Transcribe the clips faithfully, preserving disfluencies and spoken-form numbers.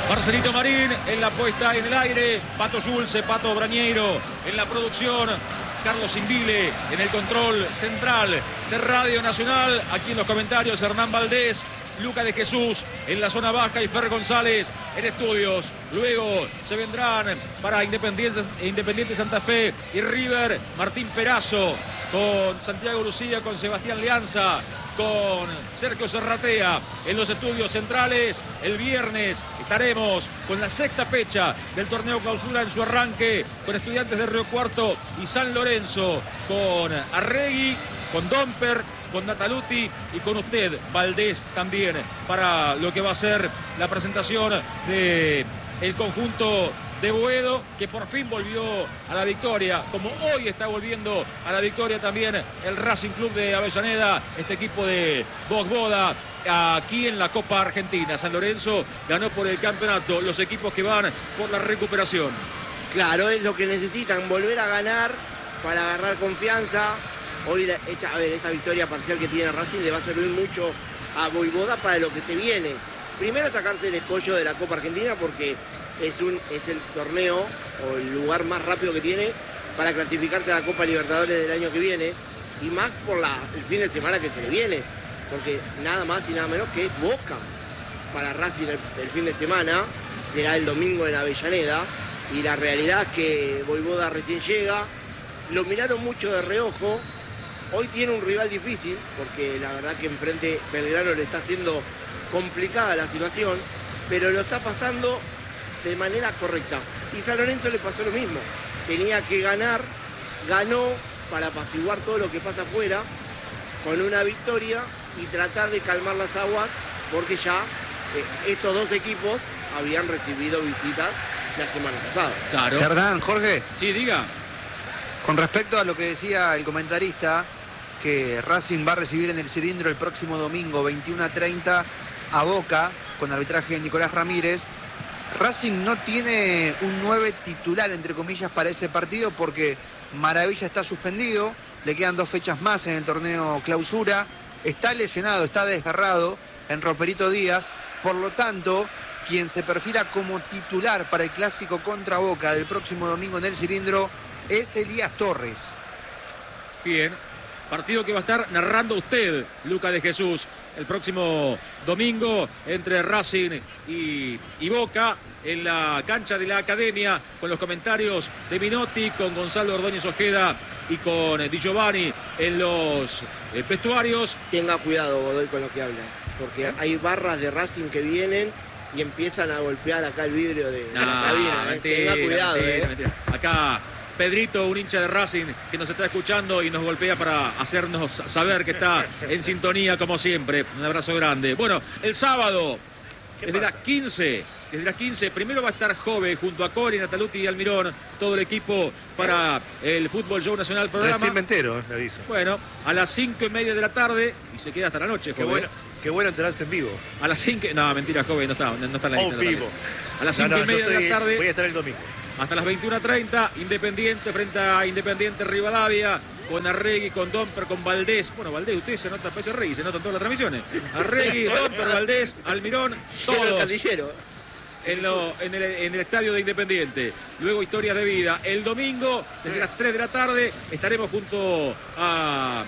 Marcelito Marín en la puesta en el aire, Pato Yulce, Pato Brañeiro en la producción, Carlos Indile en el control central de Radio Nacional. Aquí en los comentarios Hernán Valdés, Luca de Jesús en la zona baja y Fer González en estudios. Luego se vendrán para Independiente, Independiente Santa Fe y River, Martín Perazo con Santiago Lucía, con Sebastián Leanza, con Sergio Serratea en los estudios centrales. El viernes estaremos con la sexta fecha del torneo clausura en su arranque, con Estudiantes de Río Cuarto y San Lorenzo, con Arregui, con Domper, con Nataluti y con usted, Valdés, también, para lo que va a ser la presentación de el conjunto de Boedo, que por fin volvió a la victoria, como hoy está volviendo a la victoria también el Racing Club de Avellaneda, este equipo de Bogboda, aquí en la Copa Argentina. San Lorenzo ganó por el campeonato, los equipos que van por la recuperación. Claro, es lo que necesitan, volver a ganar para agarrar confianza. Hoy, a ver, esa victoria parcial que tiene Racing le va a servir mucho a Voivoda para lo que se viene. Primero, sacarse el escollo de la Copa Argentina, porque es, un, es el torneo o el lugar más rápido que tiene para clasificarse a la Copa Libertadores del año que viene, y más por la, el fin de semana que se le viene, porque nada más y nada menos que es Boca para Racing el, el fin de semana, será el domingo en Avellaneda, y la realidad es que Voivoda recién llega, lo miraron mucho de reojo. Hoy tiene un rival difícil, porque la verdad que enfrente Belgrano le está haciendo complicada la situación, pero lo está pasando de manera correcta. Y San Lorenzo le pasó lo mismo. Tenía que ganar, ganó para apaciguar todo lo que pasa afuera, con una victoria y tratar de calmar las aguas, porque ya eh, estos dos equipos habían recibido visitas la semana pasada. Claro. Hernán, Jorge. Sí, diga. Con respecto a lo que decía el comentarista, que Racing va a recibir en el cilindro el próximo domingo veintiuno a treinta a Boca, con arbitraje de Nicolás Ramírez. Racing no tiene un nueve titular, entre comillas, para ese partido, porque Maravilla está suspendido, le quedan dos fechas más en el torneo clausura, está lesionado, está desgarrado en Roperito Díaz, por lo tanto, quien se perfila como titular para el clásico contra Boca del próximo domingo en el cilindro es Elías Torres. Bien, partido que va a estar narrando usted, Luca de Jesús, el próximo domingo entre Racing y, y Boca en la cancha de la Academia, con los comentarios de Minotti, con Gonzalo Ordóñez Ojeda y con Di Giovanni en los eh, vestuarios. Tenga cuidado, Godoy, con lo que habla, porque ¿Eh? hay barras de Racing que vienen y empiezan a golpear acá el vidrio de, no, de la cabina. Mentira, ¿eh? Tenga cuidado. Mentira, ¿eh? mentira. Acá Pedrito, un hincha de Racing que nos está escuchando y nos golpea para hacernos saber que está en sintonía como siempre. Un abrazo grande. Bueno, el sábado, desde pasa? las quince, desde las quince, primero va a estar Jove junto a Cori, Nataluti y Almirón, todo el equipo para el Fútbol Show Nacional programa. Recién me entero, me aviso. Bueno, a las cinco y media de la tarde y se queda hasta la noche, Jove. Qué bueno, qué bueno enterarse en vivo. A las cinco, no, mentira, Jove, no está, no está en la lista. Oh, vivo. A las cinco no, no, y media estoy, de la tarde. Voy a estar el domingo. Hasta las veintiuno treinta, Independiente frente a Independiente Rivadavia, con Arregui, con Domper, con Valdés. Bueno, Valdés, usted se nota, parece Arregui, se notan todas las transmisiones. Arregui, Domper, Valdés, Almirón, todos en, lo, en, el, en el estadio de Independiente. Luego Historias de Vida. El domingo, desde las tres de la tarde, estaremos junto a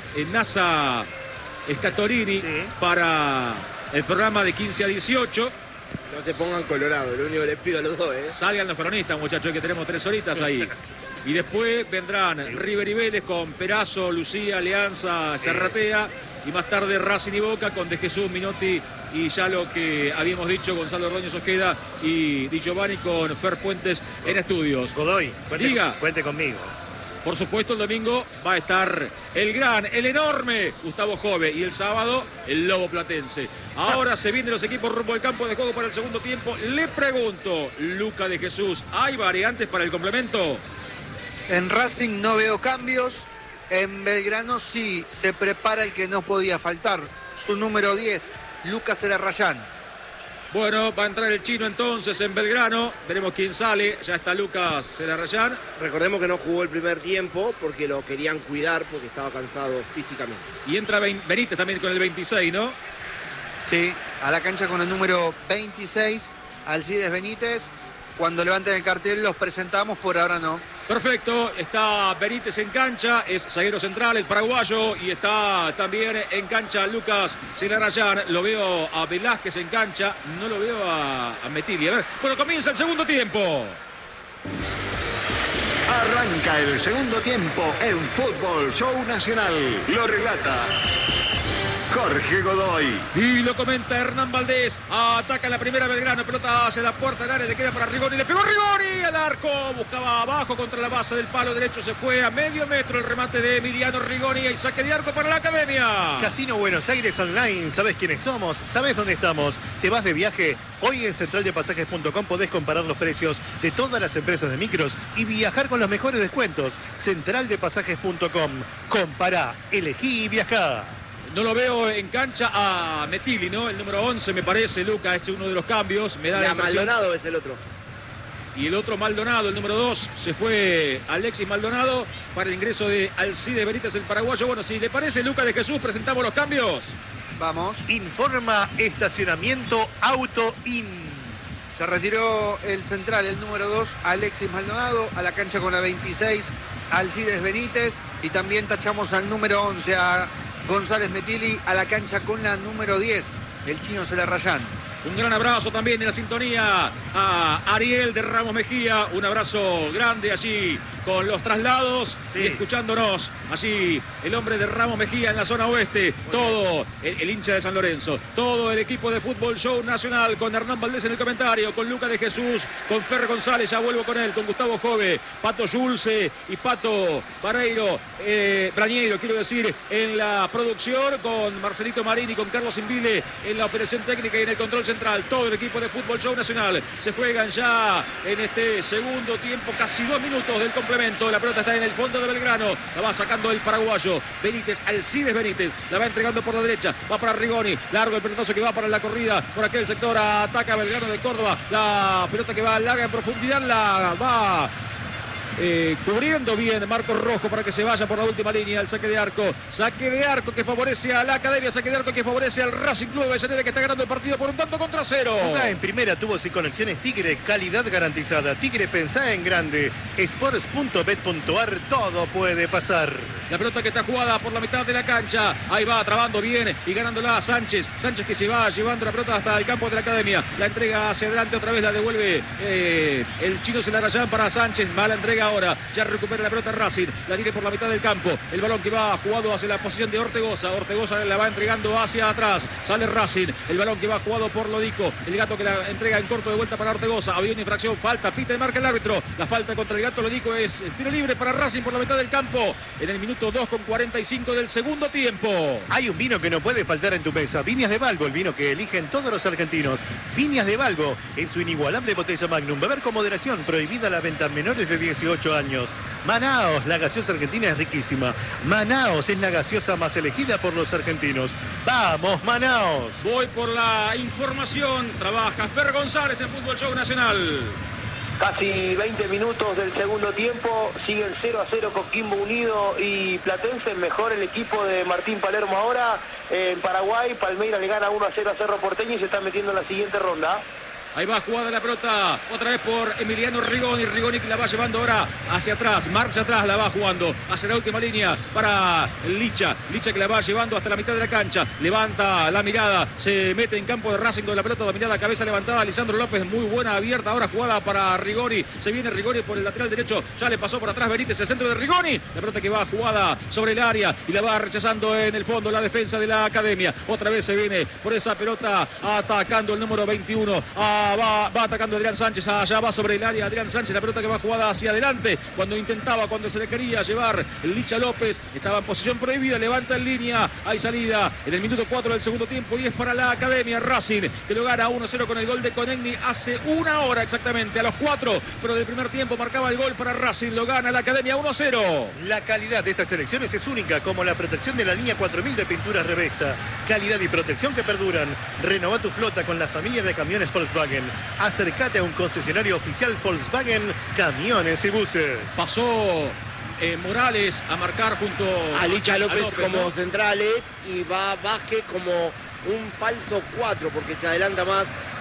NASA Scatorini sí. para el programa de quince a dieciocho. No se pongan colorado, lo único que les pido a los dos, ¿eh? Salgan los peronistas, muchachos, que tenemos tres horitas ahí. Y después vendrán River y Vélez con Perazo, Lucía, Alianza, Serratea. Y más tarde Racing y Boca con De Jesús, Minotti y ya lo que habíamos dicho, Gonzalo Ordóñez Ojeda y Di Giovanni con Fer Puentes en estudios. Godoy, cuente, Diga. cuente conmigo. Por supuesto, el domingo va a estar el gran, el enorme Gustavo Jove y el sábado el Lobo Platense. Ahora se vienen los equipos rumbo al campo de juego para el segundo tiempo. Le pregunto, Luca de Jesús, ¿hay variantes para el complemento? En Racing no veo cambios. En Belgrano sí se prepara el que no podía faltar. Su número diez, Lucas Elarrayán. Bueno, va a entrar el chino entonces en Belgrano. Veremos quién sale. Ya está Lucas Elarrayán. Recordemos que no jugó el primer tiempo porque lo querían cuidar porque estaba cansado físicamente. Y entra Benítez también con el veintiséis, ¿no? Sí, a la cancha con el número veintiséis. Alcides Benítez. Cuando levanten el cartel los presentamos, por ahora no. Perfecto, está Benítez en cancha, es zaguero central, el paraguayo, y está también en cancha Lucas Zelarayán. Lo veo a Velázquez en cancha, no lo veo a, a Metilli. A ver, bueno, comienza el segundo tiempo. Arranca el segundo tiempo en Fútbol Show Nacional. Lo relata Jorge Godoy. Y lo comenta Hernán Valdés. Ataca la primera Belgrano. Pelota hacia la puerta del área. Le queda para Rigoni. Le pegó Rigoni al arco. Buscaba abajo contra la base del palo derecho. Se fue a medio metro el remate de Emiliano Rigoni. Y saque de arco para la Academia. Casino Buenos Aires Online. ¿Sabés quiénes somos? ¿Sabés dónde estamos? ¿Te vas de viaje? Hoy en central de pasajes punto com podés comparar los precios de todas las empresas de micros y viajar con los mejores descuentos. central de pasajes punto com. Compará, elegí y viajá. No lo veo en cancha a Metilli, ¿no? El número once, me parece, Luca, es uno de los cambios. Me da la impresión. Maldonado es el otro. Y el otro Maldonado, el número dos, se fue Alexis Maldonado para el ingreso de Alcides Benítez, el paraguayo. Bueno, si le parece, Luca de Jesús, presentamos los cambios. Vamos. Informa estacionamiento Auto In. Se retiró el central, el número dos, Alexis Maldonado, a la cancha con la veintiséis, Alcides Benítez. Y también tachamos al número once, a González Metilli, a la cancha con la número diez, el chino Zelarayán. Un gran abrazo también de la sintonía a Ariel de Ramos Mejía. Un abrazo grande allí con los traslados, sí, y escuchándonos. Allí el hombre de Ramos Mejía en la zona oeste. Todo el, el hincha de San Lorenzo. Todo el equipo de Fútbol Show Nacional con Hernán Valdés en el comentario, con Luca de Jesús, con Fer González, ya vuelvo con él, con Gustavo Jove, Pato Yulce y Pato Bareiro, eh, Brañeiro, quiero decir, en la producción, con Marcelito Marini, con Carlos Invile en la operación técnica y en el control central. Todo el equipo de Fútbol Show Nacional. Se juegan ya en este segundo tiempo casi dos minutos del complemento. La pelota está en el fondo de Belgrano. La va sacando el paraguayo Benítez, Alcides Benítez. La va entregando por la derecha. Va para Rigoni. Largo el pelotazo que va para la corrida. Por aquel sector ataca Belgrano de Córdoba. La pelota que va larga en profundidad. La va Eh, cubriendo bien Marcos Rojo para que se vaya por la última línea. El saque de arco, saque de arco que favorece a la Academia, saque de arco que favorece al Racing Club de Avellaneda, que está ganando el partido por un tanto contra cero. Jugá en primera, tubos y conexiones Tigre, calidad garantizada. Tigre, pensá en grande. Sports punto bet punto ar, todo puede pasar. La pelota que está jugada por la mitad de la cancha. Ahí va, trabando bien y ganándola a Sánchez. Sánchez que se va llevando la pelota hasta el campo de la Academia. La entrega hacia adelante, otra vez la devuelve eh, el chino Zelarayán para Sánchez. Mala entrega ahora. Ya recupera la pelota Racing. La tiene por la mitad del campo. El balón que va jugado hacia la posición de Ortegoza. Ortegoza la va entregando hacia atrás. Sale Racing. El balón que va jugado por Lodico. El gato que la entrega en corto de vuelta para Ortegoza. Había una infracción. Falta. Pita y marca el árbitro. La falta contra el gato Lodico es tiro libre para Racing por la mitad del campo. En el minuto dos con cuarenta y cinco del segundo tiempo. Hay un vino que no puede faltar en tu mesa. Viñas de Valgo, el vino que eligen todos los argentinos. Viñas de Valgo, en su inigualable botella Magnum. Beber con moderación, prohibida la venta a menores de dieciocho años. Manaos, la gaseosa argentina es riquísima. Manaos es la gaseosa más elegida por los argentinos. ¡Vamos, Manaos! Voy por la información. Trabaja Fer González en Fútbol Show Nacional. Casi veinte minutos del segundo tiempo, siguen cero a cero Coquimbo Unido y Platense. Mejor el equipo de Martín Palermo ahora en Paraguay. Palmeiras le gana uno a cero a Cerro Porteño y se está metiendo en la siguiente ronda. Ahí va jugada la pelota, otra vez por Emiliano Rigoni. Rigoni que la va llevando ahora hacia atrás, marcha atrás, la va jugando hacia la última línea para Licha. Licha que la va llevando hasta la mitad de la cancha. Levanta la mirada, se mete en campo de Racing con la pelota dominada, cabeza levantada. Lisandro López, muy buena abierta. Ahora jugada para Rigoni. Se viene Rigoni por el lateral derecho. Ya le pasó por atrás Benítez, el centro de Rigoni. La pelota que va jugada sobre el área y la va rechazando en el fondo la defensa de la Academia. Otra vez se viene por esa pelota atacando el número veintiuno. A Va, va atacando Adrián Sánchez, allá va sobre el área Adrián Sánchez, la pelota que va jugada hacia adelante, cuando intentaba, cuando se le quería llevar Licha López, estaba en posición prohibida, levanta en línea, hay salida en el minuto cuatro del segundo tiempo y es para la Academia. Racing que lo gana uno a cero con el gol de Conegni hace una hora exactamente, a los cuatro, pero del primer tiempo marcaba el gol para Racing, lo gana la Academia uno a cero. La calidad de estas elecciones es única, como la protección de la línea cuatro mil de pinturas Revesta, calidad y protección que perduran. Renova tu flota con la familia de camiones Volkswagen. Acércate a un concesionario oficial Volkswagen, camiones y buses. Pasó eh, Morales a marcar junto a Licha López, López como ¿no? centrales y va Vázquez como un falso cuatro porque se adelanta más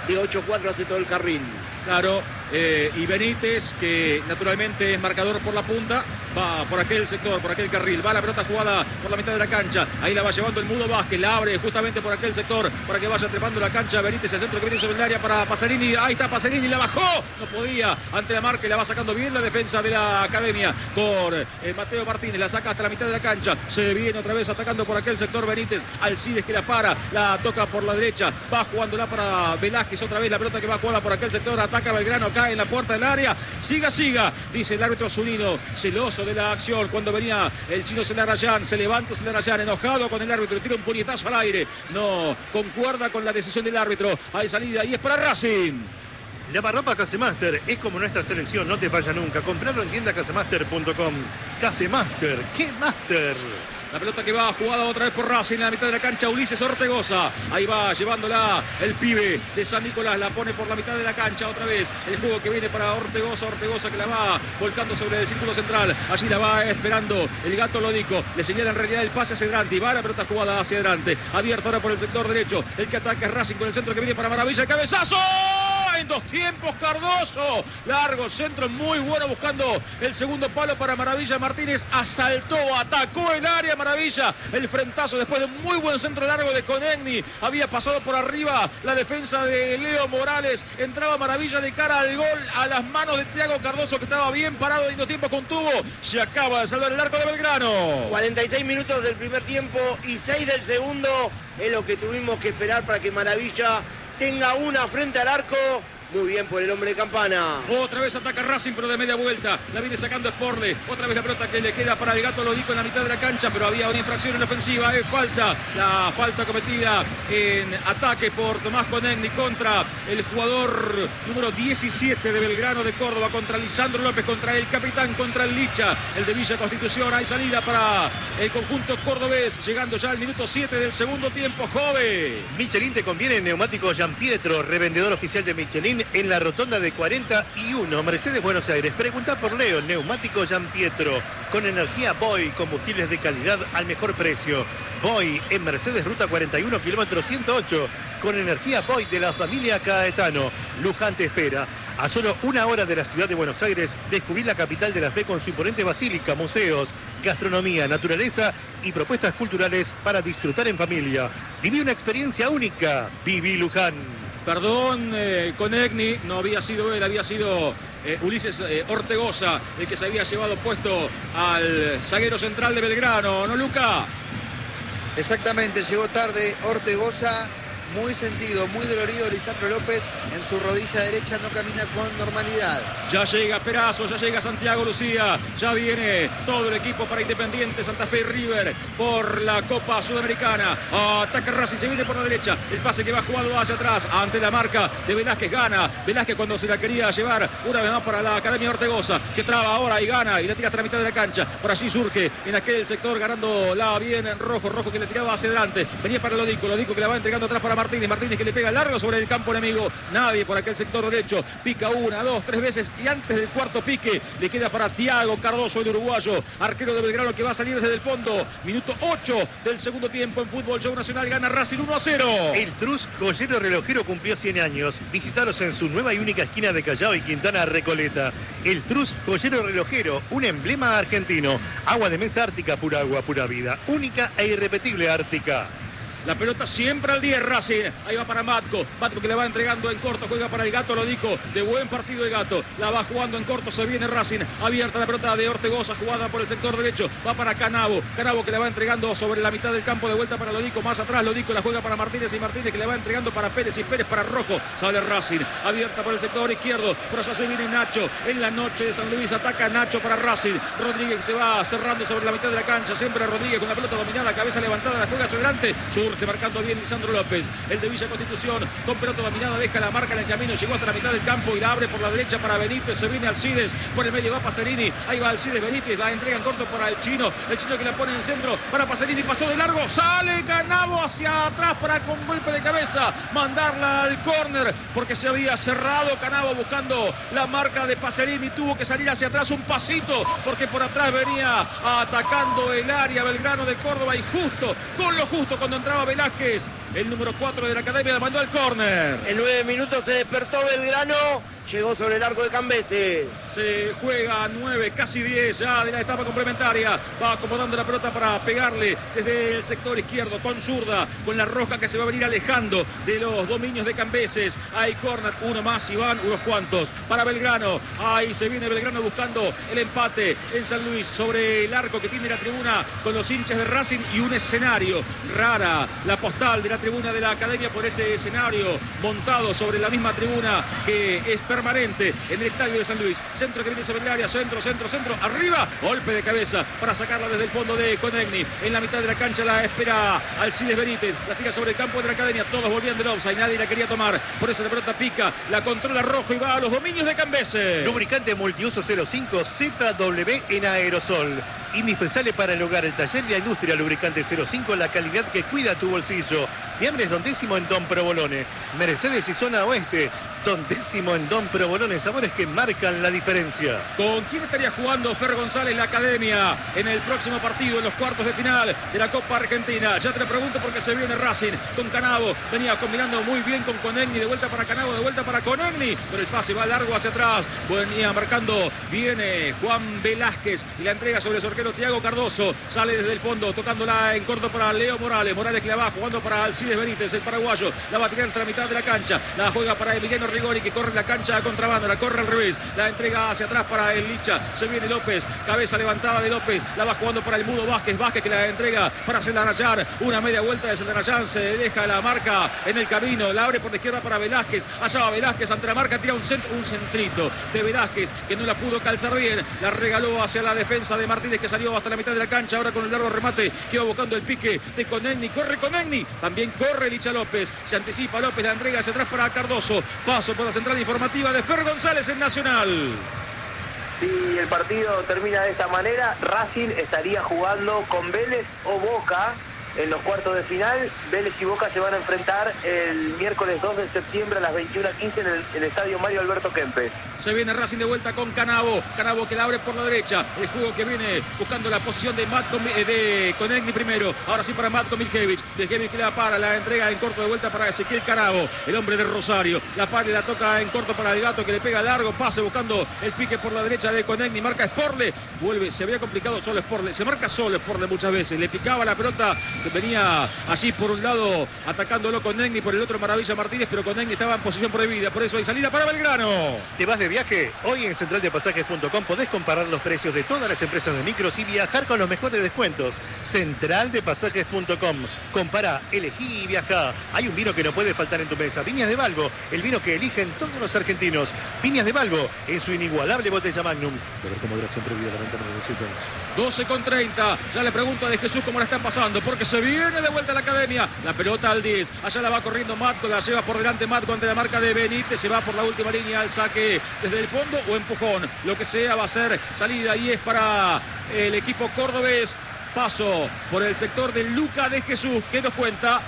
de ocho cuatro hace todo el carril. Claro, eh, y Benítez, que naturalmente es marcador por la punta, va por aquel sector, por aquel carril, va la pelota jugada por la mitad de la cancha, ahí la va llevando el Mudo Vázquez, la abre justamente por aquel sector para que vaya trepando la cancha. Benítez, el centro que viene sobre el área para Pacerini, ahí está Pacerini, la bajó, no podía ante la marca y la va sacando bien la defensa de la Academia con eh, Mateo Martínez, la saca hasta la mitad de la cancha, se viene otra vez atacando por aquel sector Benítez, Alcides que la para, la toca por la derecha, va jugándola para Velázquez, otra vez la pelota que va jugada por aquel sector, ataca Belgrano, cae en la puerta del área, siga, siga, dice el árbitro Zunino, celoso de la acción cuando venía el chino Celarayán, se levanta Celarayán, enojado con el árbitro, tira un puñetazo al aire, no concuerda con la decisión del árbitro, hay salida y es para Racing. Lavarropa Casemaster es como nuestra selección, no te falla nunca. Comprarlo en tienda casemaster punto com. Casemaster, ¡qué master! La pelota que va jugada otra vez por Racing en la mitad de la cancha, Ulises Ortegoza. Ahí va llevándola el pibe de San Nicolás, la pone por la mitad de la cancha otra vez. El juego que viene para Ortegoza, Ortegoza que la va volcando sobre el círculo central. Allí la va esperando el Gato Lodico. Le señala en realidad el pase hacia adelante y va la pelota jugada hacia adelante. Abierta ahora por el sector derecho. El que ataca es Racing con el centro que viene para Maravilla. ¡El cabezazo! En dos tiempos Cardoso, largo centro muy bueno buscando el segundo palo para Maravilla. Martínez asaltó, atacó el área Maravilla, el frentazo después de un muy buen centro largo de Conegni, había pasado por arriba la defensa de Leo Morales, entraba Maravilla de cara al gol a las manos de Thiago Cardoso que estaba bien parado y dos tiempos contuvo, se acaba de salvar el arco de Belgrano. cuarenta y seis minutos del primer tiempo y seis del segundo es lo que tuvimos que esperar para que Maravilla tenga una frente al arco. Muy bien por el hombre de Campana. Otra vez ataca Racing, pero de media vuelta. La viene sacando Sporle. Otra vez la pelota que le queda para el Gato Lodico en la mitad de la cancha, pero había una infracción en la ofensiva. Es falta. La falta cometida en ataque por Tomás Conegni contra el jugador número diecisiete de Belgrano de Córdoba, contra Lisandro López, contra el capitán, contra el Licha, el de Villa Constitución. Hay salida para el conjunto cordobés, llegando ya al minuto siete del segundo tiempo. Jove. Michelin te conviene, neumático Gianpietro, revendedor oficial de Michelin en la rotonda de cuarenta y uno, Mercedes, Buenos Aires. Pregunta por Leo, neumático Gianpietro, con energía Boy, combustibles de calidad al mejor precio. Boy en Mercedes, ruta cuarenta y uno, kilómetro ciento ocho, con energía Boy de la familia Caetano. Luján te espera. A solo una hora de la ciudad de Buenos Aires, descubrí la capital de la fe con su imponente basílica, museos, gastronomía, naturaleza y propuestas culturales para disfrutar en familia. Viví una experiencia única. Viví Luján. Perdón, eh, Conegni, no había sido él, había sido eh, Ulises eh, Ortegoza, el que se había llevado puesto al zaguero central de Belgrano, ¿no, Luca? Exactamente, llegó tarde Ortegoza, muy sentido, muy dolorido. Lisandro López en su rodilla derecha no camina con normalidad. Ya llega Perazo, ya llega Santiago Lucía, ya viene todo el equipo para Independiente, Santa Fe y River por la Copa Sudamericana. Ataca Racing, se viene por la derecha, el pase que va jugado hacia atrás, ante la marca de Velázquez, gana Velázquez cuando se la quería llevar una vez más para la Academia Ortegoza, que traba ahora y gana y la tira hasta la mitad de la cancha. Por allí surge en aquel sector ganando la bien en rojo, rojo que le tiraba hacia adelante, venía para Lodico, Lodico que la va entregando atrás para Martínez, Martínez que le pega largo sobre el campo enemigo, nadie por aquel sector derecho, pica una, dos, tres veces y antes del cuarto pique le queda para Thiago Cardoso, el uruguayo, arquero de Belgrano, que va a salir desde el fondo. Minuto ocho del segundo tiempo en Fútbol Show Nacional, gana Racing uno a cero. El Trus Joyero Relojero cumplió cien años. Visitaros en su nueva y única esquina de Callao y Quintana Recoleta. El Trus Joyero Relojero, un emblema argentino. Agua de mesa Ártica, pura agua, pura vida. Única e irrepetible Ártica. La pelota siempre al diez, Racing. Ahí va para Matco. Matco que le va entregando en corto. Juega para el Gato Lodico. De buen partido el Gato. La va jugando en corto. Se viene Racing. Abierta la pelota de Ortegoza. Jugada por el sector derecho. Va para Canavo. Canavo que le va entregando sobre la mitad del campo. De vuelta para Lodico. Más atrás Lodico la juega para Martínez. Y Martínez que le va entregando para Pérez. Y Pérez para Rojo. Sale Racing. Abierta por el sector izquierdo. Por allá se viene Nacho. En la noche de San Luis ataca Nacho para Racing. Rodríguez se va cerrando sobre la mitad de la cancha. Siempre Rodríguez con la pelota dominada. Cabeza levantada. La juega hacia adelante. Surge marcando bien Lisandro López, el de Villa Constitución, con pelota dominada, deja la marca en el camino, llegó hasta la mitad del campo y la abre por la derecha para Benítez, se viene Alcides, por el medio va Pacerini, ahí va Alcides, Benítez, la entrega en corto para el chino, el chino que la pone en centro para Pacerini, pasó de largo, sale Canavo hacia atrás para con golpe de cabeza mandarla al córner, porque se había cerrado Canavo buscando la marca de Pacerini, tuvo que salir hacia atrás un pasito, porque por atrás venía atacando el área Belgrano de Córdoba y justo, con lo justo cuando entraba Velázquez, el número cuatro de la academia, la mandó al córner. En nueve minutos se despertó Belgrano, llegó sobre el arco de Cambeses. Se juega nueve, casi diez ya de la etapa complementaria. Va acomodando la pelota para pegarle desde el sector izquierdo con zurda, con la rosca que se va a venir alejando de los dominios de Cambeses. Hay córner, uno más y van unos cuantos para Belgrano. Ahí se viene Belgrano buscando el empate en San Luis sobre el arco que tiene la tribuna con los hinchas de Racing y un escenario rara, la postal de la tribuna de la academia por ese escenario montado sobre la misma tribuna que es permanente en el estadio de San Luis. Centro que viene sobre el área, centro, centro, centro, arriba, golpe de cabeza para sacarla desde el fondo de Conegni. En la mitad de la cancha la espera Alcides Benítez, la tira sobre el campo de la academia, todos volvían del offside, nadie la quería tomar, por eso la pelota pica, la controla Rojo y va a los dominios de Cambeses. Lubricante multiuso cero cinco Z W en aerosol. Indispensable para el hogar, el taller y la industria. Lubricante cero cinco, la calidad que cuida tu bolsillo. Fiambres Don Décimo en Don Provolone. Mercedes y zona oeste. Don Décimo en Don Provolone. Sabores que marcan la diferencia. ¿Con quién estaría jugando Fer González la academia en el próximo partido, en los cuartos de final de la Copa Argentina? Ya te lo pregunto porque se viene Racing con Canavo. Venía combinando muy bien con Conegni. De vuelta para Canavo, de vuelta para Conegni. Pero el pase va largo hacia atrás. Venía marcando. Viene Juan Velázquez y la entrega sobre su arquero Thiago Cardoso. Sale desde el fondo, tocándola en corto para Leo Morales. Morales que la va jugando para Alcides Benítez, el paraguayo. La va a tirar entre la mitad de la cancha. La juega para Emiliano Rigori, que corre la cancha a contrabando. La corre al revés. La entrega hacia atrás para el Licha. Se viene López. Cabeza levantada de López. La va jugando para el Mudo Vázquez. Vázquez que la entrega para Celdarayán. Una media vuelta de Celdarayán. Se deja la marca en el camino. La abre por la izquierda para Velázquez. Allá va Velázquez ante la marca. Tira un, centro, un centrito de Velázquez que no la pudo calzar bien. La regaló hacia la defensa de Martínez, que salió hasta la mitad de la cancha. Ahora con el largo remate que va buscando el pique de Conegni. Corre Conegni. También corre Licha López. Se anticipa López. La entrega hacia atrás para Cardoso. Paso por la central informativa de Fer González en Nacional. Si el partido termina de esta manera, Racing estaría jugando con Vélez o Boca en los cuartos de final. Vélez y Boca se van a enfrentar el miércoles dos de septiembre a las veintiuna quince en el, el estadio Mario Alberto Kempes. Se viene Racing de vuelta con Canavo. Canavo que la abre por la derecha. El juego que viene buscando la posición de Matko, de Conegni primero. Ahora sí para Matko Miljevic. Miljevic que la para, la entrega en corto de vuelta para Ezequiel Canavo, el hombre de Rosario. La para y la toca en corto para el Gato, que le pega largo. Pase buscando el pique por la derecha de Conegni. Marca Sporle. Vuelve, se había complicado solo Sporle. Se marca solo Sporle muchas veces. Le picaba la pelota. Venía allí por un lado atacándolo Conegni, por el otro Maravilla Martínez, pero Conegni estaba en posición prohibida. Por eso hay salida para Belgrano. ¿Te vas de viaje? Hoy en central de pasajes punto com podés comparar los precios de todas las empresas de micros y viajar con los mejores descuentos. central de pasajes punto com. Compara, elegí y viajá. Hay un vino que no puede faltar en tu mesa. Viñas de Valgo, el vino que eligen todos los argentinos. Viñas de Valgo, en su inigualable botella Magnum. Beber con moderación prohibida la venta de dieciocho años. doce con treinta. Ya le pregunto a De Jesús cómo la están pasando, porque se viene de vuelta a la academia. La pelota al diez. Allá la va corriendo Matko, la lleva por delante Matko ante la marca de Benítez. Se va por la última línea al saque desde el fondo o empujón. Lo que sea va a ser salida y es para el equipo cordobés. Paso por el sector de Luca De Jesús, que nos cuenta.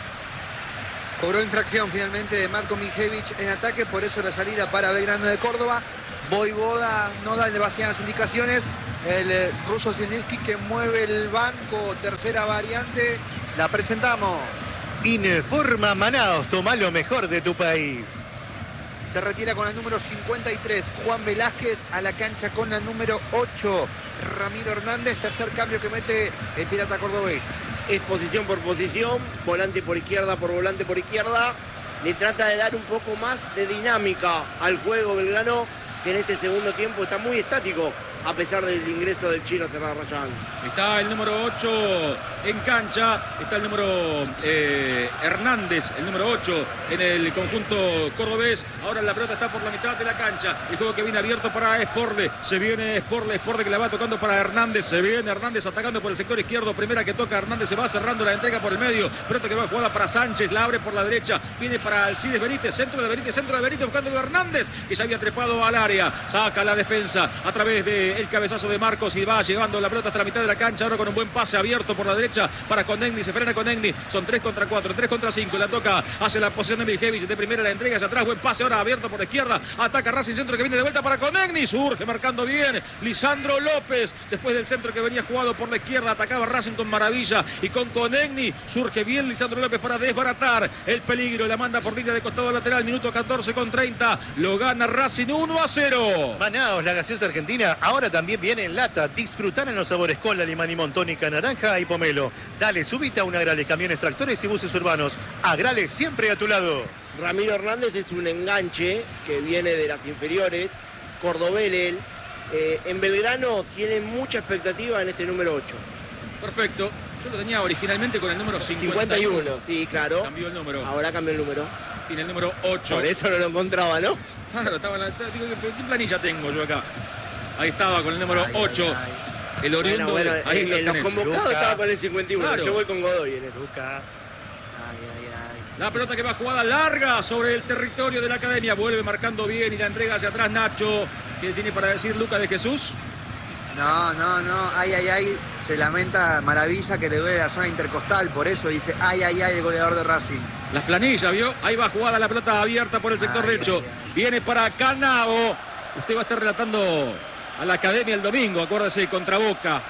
Cobró infracción finalmente de Matko Miljevic en ataque, por eso la salida para Belgrano de Córdoba. Voivoda no da demasiadas indicaciones. El eh, ruso Zielinski que mueve el banco, tercera variante, la presentamos. Informa Manaos, toma lo mejor de tu país. Se retira con el número cincuenta y tres, Juan Velázquez, a la cancha con la número ocho, Ramiro Hernández, tercer cambio que mete el Pirata Cordobés. Es posición por posición, volante por izquierda por volante por izquierda. Le trata de dar un poco más de dinámica al juego Belgrano, que en este segundo tiempo está muy estático, a pesar del ingreso del chino Celdarayán. Está el número ocho en cancha, está el número eh, Hernández, el número ocho en el conjunto cordobés. Ahora la pelota está por la mitad de la cancha. El juego que viene abierto para Sporle. Se viene Sporle, Sporle que la va tocando para Hernández. Se viene Hernández atacando por el sector izquierdo. Primera que toca Hernández, se va cerrando la entrega por el medio. Pelota que va jugada para Sánchez, la abre por la derecha. Viene para Alcides Benítez, centro de Benítez, centro de Benítez, buscando a Hernández, que ya había trepado al área. Saca la defensa a través del cabezazo de Marcos y va llevando la pelota hasta la mitad de de la cancha, ahora con un buen pase abierto por la derecha para Konechny, se frena Konechny, son tres contra cuatro, tres contra cinco, la toca hacia la posición de Milicevic, de primera la entrega hacia atrás, buen pase ahora abierto por la izquierda, ataca Racing, centro que viene de vuelta para Konechny, surge marcando bien Lisandro López, después del centro que venía jugado por la izquierda, atacaba Racing con maravilla y con Konechny, surge bien Lisandro López para desbaratar el peligro, la manda por línea de costado lateral, minuto catorce con treinta, lo gana Racing uno a cero. Manaos, la gaseosa argentina, ahora también viene en lata. Disfrutar en los sabores cola, limón y montónica, naranja y pomelo. Dale, subite a un Agrale, camiones, tractores y buses urbanos. Agrale, siempre a tu lado. Ramiro Hernández es un enganche que viene de las inferiores, cordobés él. Eh, en Belgrano tiene mucha expectativa en ese número ocho. Perfecto. Yo lo tenía originalmente con el número cincuenta y uno, sí, claro. Cambió el número. Ahora cambió el número. Tiene el número ocho. Por eso no lo encontraba, ¿no? Claro, estaba en la, digo, ¿qué planilla tengo yo acá? Ahí estaba con el número ay, ocho. Ay, ay. El oriundo. Bueno, bueno, ahí en, lo en los convocados Luca. Estaba con el cincuenta y uno. Claro. Yo voy con Godoy en el Luca. Ay, ay, ay. La pelota que va jugada larga sobre el territorio de la academia. Vuelve marcando bien y la entrega hacia atrás Nacho. ¿Qué tiene para decir Luca de Jesús? No, no, no, ay, ay, ay, se lamenta Maravilla que le duele la zona intercostal, por eso dice ay, ay, ay, el goleador de Racing. Las planillas, ¿vio? Ahí va jugada la pelota abierta por el sector ay, derecho. Ay, ay. Viene para Canao. Usted va a estar relatando a la academia el domingo, acuérdese, contra Boca.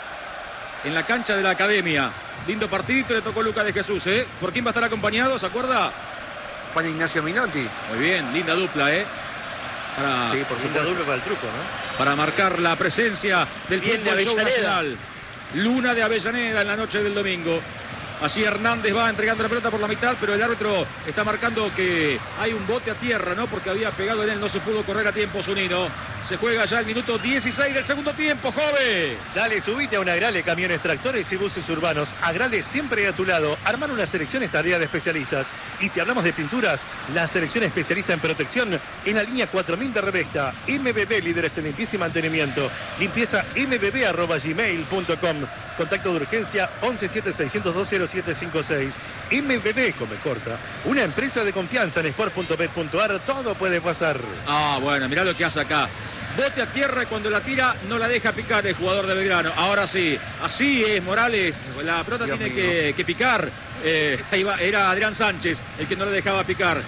En la cancha de la academia. Lindo partidito le tocó Luca de Jesús, ¿eh? ¿Por quién va a estar acompañado? ¿Se acuerda? Juan Ignacio Minotti. Muy bien, linda dupla, ¿eh? Para... Sí, por supuesto. Dupla para el truco, ¿no? Para marcar la presencia del Bien de fútbol show Avellaneda. nacional. Luna de Avellaneda en la noche del domingo. Allí Hernández va entregando la pelota por la mitad, pero el árbitro está marcando que hay un bote a tierra, ¿no? Porque había pegado en él, no se pudo correr a tiempo Zunino. Se juega ya el minuto dieciséis del segundo tiempo, joven. Dale, subite a un Agrale, camiones, tractores y buses urbanos. Agrale siempre a tu lado. Armar una selección es tarea de especialistas. Y si hablamos de pinturas, la selección especialista en protección en la línea cuatro mil de Revesta. M B B, líderes en limpieza y mantenimiento. Limpieza m b b arroba gmail punto com. Contacto de urgencia once siete seiscientos dos cero siete cinco seis. M B B, come corta. Una empresa de confianza en sport punto bet punto a r. Todo puede pasar. Ah, bueno, mirá lo que hace acá. Bote a tierra y cuando la tira no la deja picar el jugador de Belgrano. Ahora sí, así es Morales. La pelota Dios tiene mío. que, que picar. Eh, ahí va, era Adrián Sánchez el que no le dejaba picar.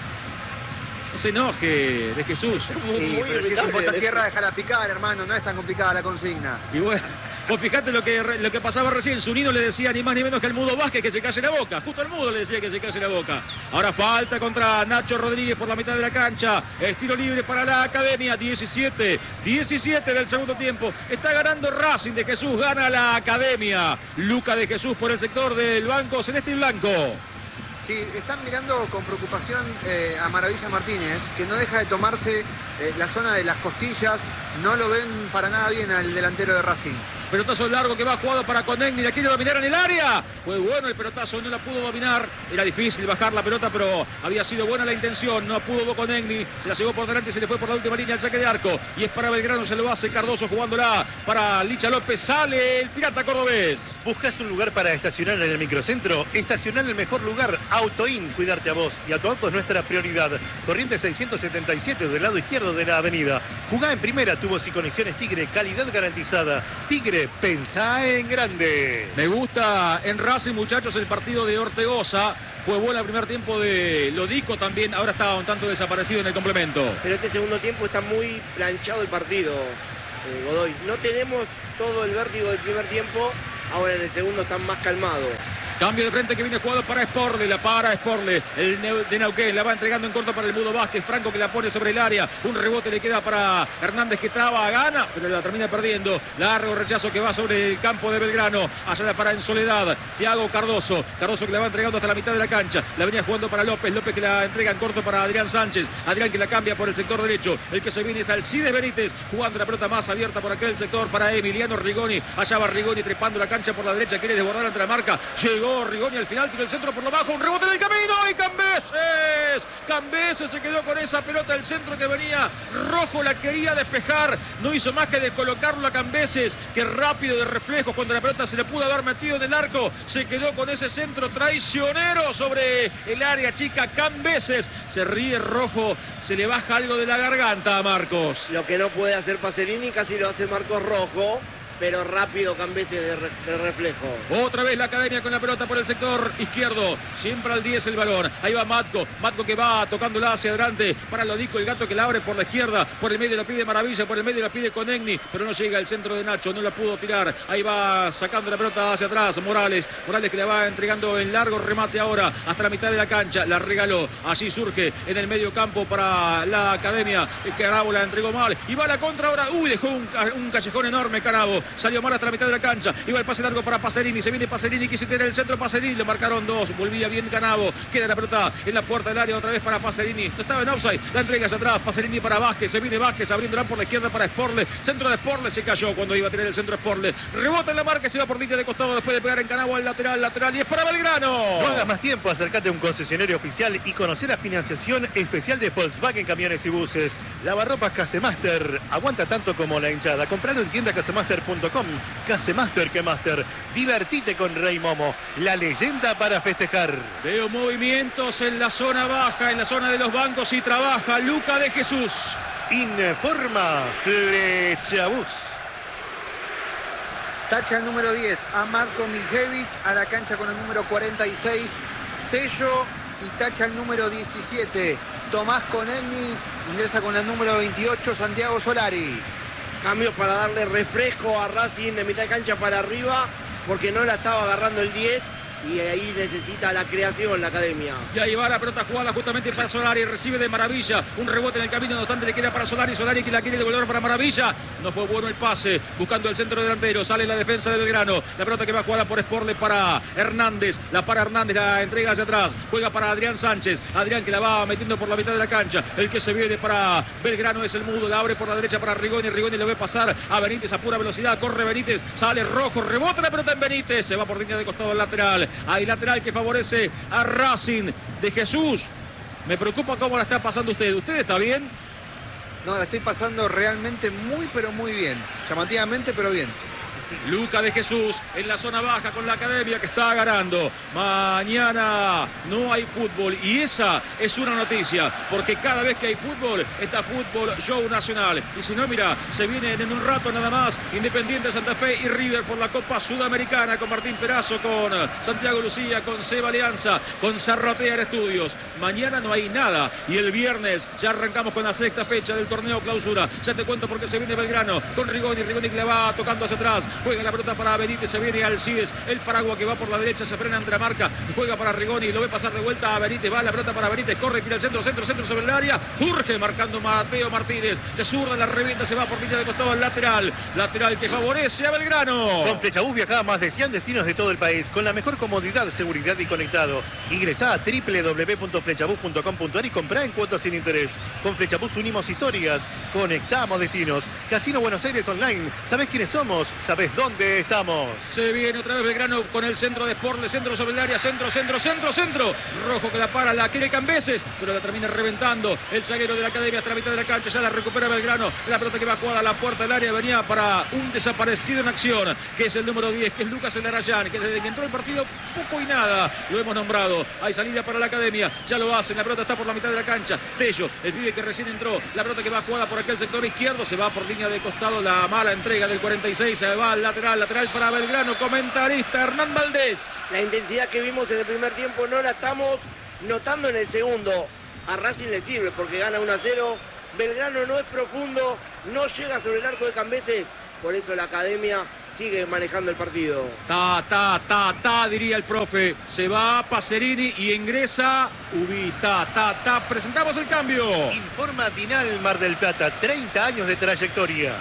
No se enoje de Jesús. Muy, Sí, muy pero si es un irritable. bota tierra, déjala picar, hermano, no es tan complicada la consigna. Y bueno, vos fijate lo que, lo que pasaba recién. Zunino le decía ni más ni menos que al Mudo Vázquez que se calle la boca. Justo al Mudo le decía que se calle la boca. Ahora falta contra Nacho Rodríguez por la mitad de la cancha. Estilo libre para la academia. diecisiete, diecisiete del segundo tiempo. Está ganando Racing de Jesús. Gana la academia. Luca de Jesús por el sector del banco celeste y blanco. Sí, están mirando con preocupación eh, a Maravilla Martínez, que no deja de tomarse eh, la zona de las costillas. No lo ven para nada bien al delantero de Racing. Pelotazo largo que va jugado para Konechny, la quiere dominar en el área. Fue bueno el pelotazo, no la pudo dominar. Era difícil bajar la pelota, pero había sido buena la intención. No pudo Konechny, se la llevó por delante y se le fue por la última línea el saque de arco. Y es para Belgrano, se lo hace Cardoso jugándola para Licha López. Sale el pirata cordobés. ¿Buscas un lugar para estacionar en el microcentro? Estacionar en el mejor lugar. Autoin, cuidarte a vos y a tu auto es nuestra prioridad. Corriente seiscientos setenta y siete del lado izquierdo de la avenida. Jugá en primera, tubos y conexiones Tigre, calidad garantizada. Tigre, pensá en grande. Me gusta en Racing, muchachos, el partido de Ortegoza. Fue bueno el primer tiempo de Lodico también. Ahora está un tanto desaparecido en el complemento. Pero este segundo tiempo está muy planchado el partido, eh, Godoy. No tenemos todo el vértigo del primer tiempo. Ahora en el segundo están más calmados. Cambio de frente que viene jugado para Sporle, la para Sporle, el Neu- de Neuquén, la va entregando en corto para el Mudo Vázquez, Franco que la pone sobre el área, un rebote le queda para Hernández que traba, gana, pero la termina perdiendo, largo rechazo que va sobre el campo de Belgrano, allá la para en soledad, Thiago Cardoso, Cardoso que la va entregando hasta la mitad de la cancha, la venía jugando para López, López que la entrega en corto para Adrián Sánchez, Adrián que la cambia por el sector derecho, el que se viene es Alcides Benítez, jugando la pelota más abierta por aquel sector para Emiliano Rigoni, allá va Rigoni trepando la cancha por la derecha, quiere desbordar ante la marca, llegó Rigoni al final, tiró el centro por lo bajo, un rebote en el camino y Cambeses, Cambeses se quedó con esa pelota del centro que venía, Rojo la quería despejar, no hizo más que descolocarlo a Cambeses, que rápido de reflejos cuando la pelota se le pudo haber metido en el arco, se quedó con ese centro traicionero sobre el área chica, Cambeses, se ríe Rojo, se le baja algo de la garganta a Marcos. Lo que no puede hacer Pacerini casi lo hace Marcos Rojo. pero rápido Cambeses de, re, de reflejo. Otra vez la Academia con la pelota por el sector izquierdo. Siempre al diez el balón. Ahí va Matko. Matko que va tocándola hacia adelante para Lodico, el gato que la abre por la izquierda. Por el medio la pide Maravilla, por el medio la pide Conegni, pero no llega el centro de Nacho, no la pudo tirar. Ahí va sacando la pelota hacia atrás Morales. Morales que le va entregando el largo remate ahora hasta la mitad de la cancha. La regaló. Allí surge en el medio campo para la Academia. Carabo la entregó mal. Y va a la contra ahora. Uy, dejó un, un callejón enorme Carabo. Salió mal hasta la mitad de la cancha. Iba el pase largo para Pacerini. Se viene Pacerini. Quiso tener el centro. Pacerini. Le marcaron dos. Volvía bien Canabo. Queda la pelota en la puerta del área otra vez para Pacerini. No estaba en offside. La entrega hacia atrás. Pacerini para Vázquez. Se viene Vázquez abriéndola por la izquierda para Sporle. Centro de Sporle. Se cayó cuando iba a tener el centro de Sporle. Rebota en la marca. Se va por línea de costado después de pegar en Canabo al lateral. Lateral. Y es para Belgrano. No hagas más tiempo. Acércate a un concesionario oficial y conocer la financiación especial de Volkswagen Camiones y Buses. Lavarropas Casemaster. Aguanta tanto como la hinchada. Compralo en tienda casemaster punto com. Casemaster que Master. Divertite con Rey Momo. La leyenda para festejar. Veo movimientos en la zona baja, en la zona de los bancos y trabaja Luca de Jesús. Informa Flechabús. Tacha el número diez a Matko Miljevic, a la cancha con el número cuarenta y seis, Tello, y tacha el número diecisiete, Tomás Conegni, ingresa con el número veintiocho, Santiago Solari. Cambios para darle refresco a Racing de mitad de cancha para arriba, porque no la estaba agarrando el diez. Y ahí necesita la creación la Academia. Y ahí va la pelota jugada justamente para Solari. Recibe de Maravilla. Un rebote en el camino. No obstante le queda para Solari. Solari que la quiere devolver para Maravilla. No fue bueno el pase. Buscando el centro delantero. Sale la defensa de Belgrano. La pelota que va jugada por Sporle para Hernández. La para Hernández. La entrega hacia atrás. Juega para Adrián Sánchez. Adrián que la va metiendo por la mitad de la cancha. El que se viene para Belgrano es el Mudo. La abre por la derecha para Rigoni. Rigoni le ve pasar a Benítez a pura velocidad. Corre Benítez. Sale Rojo. Rebota la pelota en Benítez. Se va por línea de costado lateral. Hay lateral que favorece a Racing de Jesús. Me preocupa cómo la está pasando usted. ¿Usted está bien? No, la estoy pasando realmente muy, pero muy bien. Llamativamente, pero bien. Luca de Jesús en la zona baja con la Academia que está ganando. Mañana no hay fútbol y esa es una noticia, porque cada vez que hay fútbol está Fútbol Show Nacional. Y si no, mira, se vienen en un rato nada más Independiente Santa Fe y River por la Copa Sudamericana con Martín Perazo, con Santiago Lucía, con Seba Alianza, con Zarratea en Estudios. Mañana no hay nada y el viernes ya arrancamos con la sexta fecha del torneo clausura. Ya te cuento por qué se viene Belgrano con Rigoni. Rigoni que le va tocando hacia atrás. Juega la pelota para Benítez, se viene Alcides, el Paraguay que va por la derecha, se frena ante la marca, juega para Rigoni, lo ve pasar de vuelta a Benítez, va la pelota para Benítez, corre, tira el centro, centro, centro sobre el área, surge marcando Mateo Martínez, de zurda la revienta, se va por línea de costado al lateral, lateral que favorece a Belgrano. Con Flechabús viaja a más de cien destinos de todo el país, con la mejor comodidad, seguridad y conectado. Ingresá a doble u doble u doble u punto flechabús punto com punto a r y comprá en cuotas sin interés. Con Flechabús unimos historias, conectamos destinos. Casino Buenos Aires Online, ¿sabés quiénes somos? ¿Sabés dónde estamos? Se viene otra vez Belgrano con el centro de Sporle, centro sobre el área, centro, centro, centro, centro. Rojo que la para, la quiere Cambeses, pero la termina reventando el zaguero de la Academia hasta la mitad de la cancha, ya la recupera Belgrano. La pelota que va jugada a la puerta del área venía para un desaparecido en acción, que es el número diez, que es Lucas Elarayán, que desde que entró el partido poco y nada lo hemos nombrado. Hay salida para la Academia, ya lo hacen, la pelota está por la mitad de la cancha. Tello, el pibe que recién entró, la pelota que va jugada por aquel sector izquierdo, se va por línea de costado, la mala entrega del cuarenta y seis, se va al lateral, lateral para Belgrano. Comentarista Hernán Valdés. La intensidad que vimos en el primer tiempo no la estamos notando en el segundo. A Racing le sirve porque gana uno a cero. Belgrano no es profundo, no llega sobre el arco de Cambeses, por eso la Academia sigue manejando el partido. Ta, ta, ta, ta, diría el profe. Se va Pacerini y ingresa Ubita. Ta, ta, presentamos el cambio. Informa Dinal Mar del Plata, treinta años de trayectoria.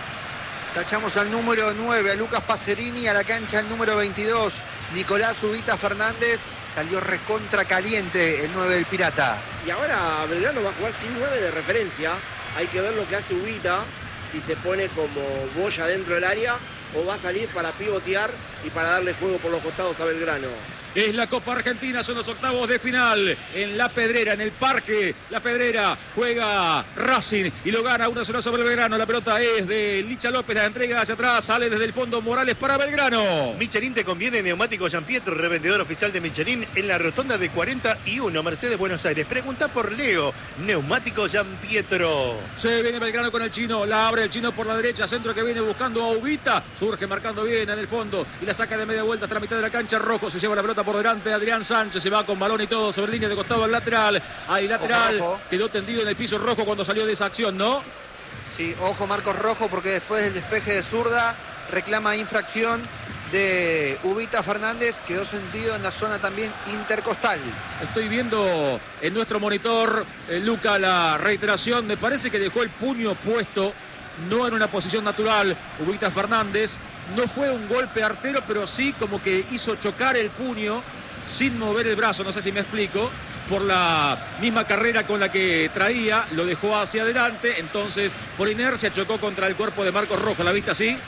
Tachamos al número nueve, a Lucas Pacerini, a la cancha el número veintidós, Nicolás Ubita Fernández. Salió recontra caliente el nueve del Pirata. Y ahora Belgrano va a jugar sin nueve de referencia. Hay que ver lo que hace Ubita, si se pone como boya dentro del área o va a salir para pivotear y para darle juego por los costados a Belgrano. Es la Copa Argentina, son los octavos de final en La Pedrera, en el Parque La Pedrera. Juega Racing y lo gana uno a cero sobre Belgrano. La pelota es de Licha López, la entrega hacia atrás, sale desde el fondo Morales para Belgrano. Michelin te conviene, neumático Gianpietro, revendedor oficial de Michelin en la rotonda de cuarenta y uno, Mercedes, Buenos Aires. Pregunta por Leo, neumático Gianpietro. Se viene Belgrano con el chino, la abre el chino por la derecha, centro que viene buscando a Ubita, surge marcando bien en el fondo y la saca de media vuelta hasta la mitad de la cancha. Rojo se lleva la pelota por delante, Adrián Sánchez se va con balón y todo sobre línea de costado al lateral. Ahí lateral, ojo, ojo. Quedó tendido en el piso Rojo cuando salió de esa acción, ¿no? Sí, ojo Marcos Rojo, porque después del despeje de zurda reclama infracción de Ubita Fernández, quedó sentido en la zona también intercostal. Estoy viendo en nuestro monitor, eh, Luca, la reiteración. Me parece que dejó el puño puesto, no en una posición natural, Ubita Fernández. No fue un golpe artero, pero sí como que hizo chocar el puño sin mover el brazo, no sé si me explico, por la misma carrera con la que traía, lo dejó hacia adelante, entonces por inercia chocó contra el cuerpo de Marcos Rojo. ¿La viste así?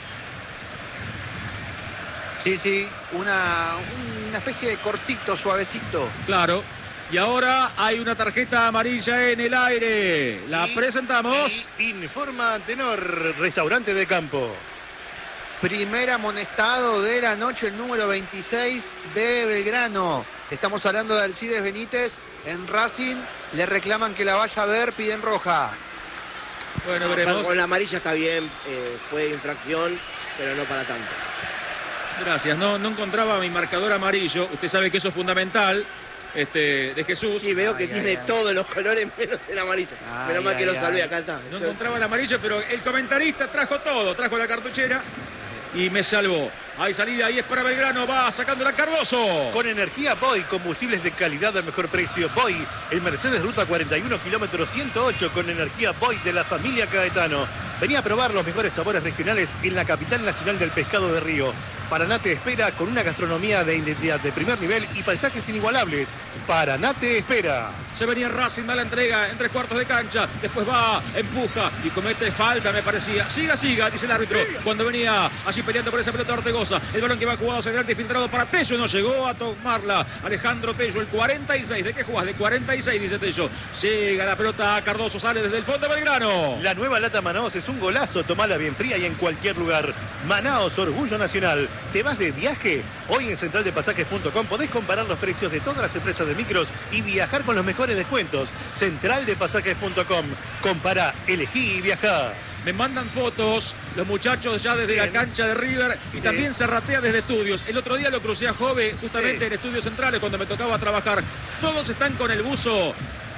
Sí, sí, una, una especie de cortito, suavecito. Claro. Y ahora hay una tarjeta amarilla en el aire. La y, presentamos. Y informa Antenor, restaurante de campo. Primer amonestado de la noche, el número veintiséis de Belgrano. Estamos hablando de Alcides Benítez. En Racing le reclaman que la vaya a ver, piden roja. Bueno, veremos. Con la amarilla está bien, eh, fue infracción, pero no para tanto. Gracias, no, no encontraba mi marcador amarillo. Usted sabe que eso es fundamental. Este, de Jesús. Sí, veo que ay, tiene ay, todos ay. los colores menos el amarillo. Menos mal que lo salvé, acá está. No encontraba el amarillo, pero el comentarista trajo todo, trajo la cartuchera y me salvó. Hay salida, ahí es para Belgrano, va sacando la Cardoso. Con energía Boy, combustibles de calidad al mejor precio. Boy, el Mercedes Ruta cuarenta y uno, kilómetro ciento ocho, con energía Boy de la familia Caetano. Venía a probar los mejores sabores regionales en la capital nacional del pescado de río. Paraná te espera con una gastronomía de identidad de primer nivel y paisajes inigualables. Paraná te espera. Se venía Racing, da la entrega en tres cuartos de cancha. Después va, empuja y comete falta, me parecía. Siga, siga, dice el árbitro. Cuando venía allí peleando por esa pelota Ortegoza. El balón que va jugado hacia adelante y filtrado para Tello. No llegó a tomarla Alejandro Tello, el cuarenta y seis. ¿De qué jugás? De cuarenta y seis, dice Tello. Llega la pelota a Cardoso, sale desde el fondo de Belgrano. La nueva lata Manaos es un golazo. Tomala bien fría y en cualquier lugar. Manaos, orgullo nacional. ¿Te vas de viaje? Hoy en central de pasajes punto com podés comparar los precios de todas las empresas de micros y viajar con los mejores descuentos. central de pasajes punto com. Compará, elegí y viajá. Me mandan fotos los muchachos ya desde Bien. la cancha de River y sí. también se ratea desde estudios. El otro día lo crucé a Jove justamente sí. en Estudios Centrales cuando me tocaba trabajar. Todos están con el buzo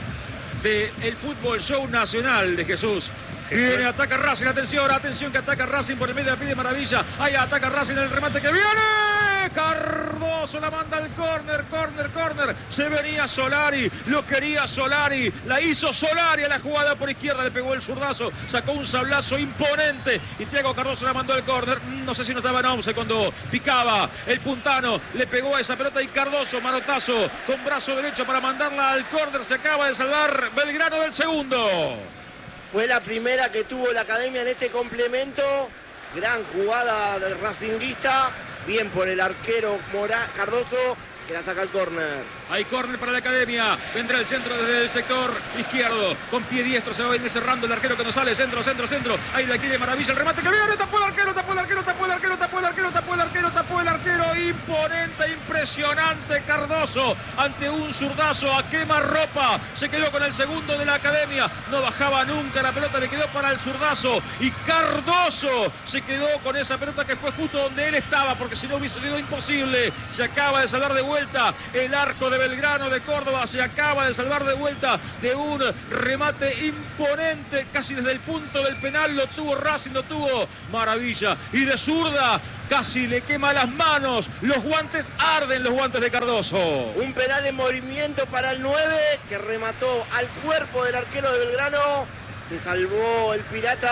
del Fútbol Show Nacional de Jesús. Viene, ataca Racing, atención, atención que ataca Racing por el medio de la pide Maravilla. Ahí ataca Racing en el remate que viene. Cardoso la manda al córner, córner, córner. Se venía Solari, lo quería Solari. La hizo Solari a la jugada por izquierda, le pegó el zurdazo, sacó un sablazo imponente. Y Thiago Cardoso la mandó al córner. No sé si no estaba en once cuando picaba el puntano. Le pegó a esa pelota y Cardoso, manotazo con brazo derecho para mandarla al córner. Se acaba de salvar Belgrano del segundo. Fue la primera que tuvo la academia en este complemento. Gran jugada del racinguista. Bien por el arquero Morá, Cardoso, que la saca al córner. Hay córner para la academia. Vendrá el centro desde el sector izquierdo. Con pie diestro se va a ir cerrando el arquero que no sale. Centro, centro, centro. Ahí la quiere Maravilla. El remate que viene. Tapó el arquero, tapó el arquero, tapó el arquero, tapó el arquero, tapó el arquero, tapó el arquero. Imponente, impresionante Cardoso. Ante un zurdazo a quemarropa. Se quedó con el segundo de la academia. No bajaba nunca la pelota. Le quedó para el zurdazo. Y Cardoso se quedó con esa pelota que fue justo donde él estaba. Porque si no hubiese sido imposible. Se acaba de salvar de vuelta el arco de Belgrano de Córdoba. Se acaba de salvar de vuelta de un remate imponente casi desde el punto del penal. Lo tuvo Racing, lo tuvo Maravilla. Y de zurda casi le quema las manos. Los guantes arden, los guantes de Cardoso. Un penal en movimiento para el nueve que remató al cuerpo del arquero de Belgrano. Se salvó el pirata